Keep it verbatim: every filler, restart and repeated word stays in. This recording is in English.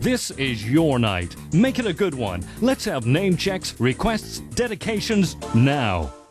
This is your night. Make it a good one. Let's have name checks, requests, dedications now.